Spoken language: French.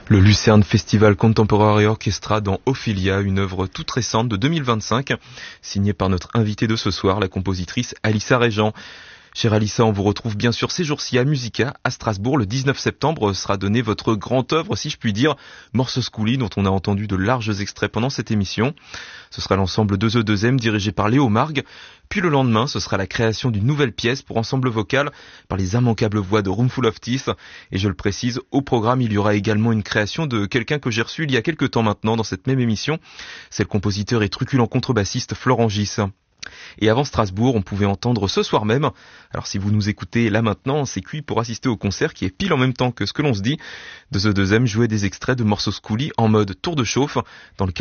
Le Lucerne Festival Contemporary Orchestra dans Ophelia, une œuvre toute récente de 2025, signée par notre invitée de ce soir, la compositrice Alissa Régent. Chère Alissa, on vous retrouve bien sûr ces jours-ci à Musica, à Strasbourg. Le 19 septembre sera donnée votre grande œuvre, si je puis dire, Morse Schouli, dont on a entendu de larges extraits pendant cette émission. Ce sera l'ensemble 2E2M dirigé par Léo Margue. Puis le lendemain, ce sera la création d'une nouvelle pièce pour ensemble vocal par les immanquables voix de Roomful of Teeth. Et je le précise, au programme, il y aura également une création de quelqu'un que j'ai reçu il y a quelques temps maintenant dans cette même émission. C'est le compositeur et truculent contrebassiste Florent Gis. Et avant Strasbourg, on pouvait entendre ce soir même. Alors si vous nous écoutez là maintenant, c'est cuit pour assister au concert qui est pile en même temps que ce que l'on se dit. 2E2M jouait des extraits de Morse Schouli en mode tour de chauffe dans le cadre